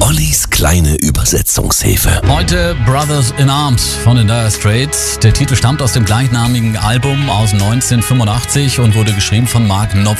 Ollis kleine Übersetzungshilfe. Heute Brothers in Arms von den Dire Straits. Der Titel stammt aus dem gleichnamigen Album aus 1985 und wurde geschrieben von Mark Knopfler.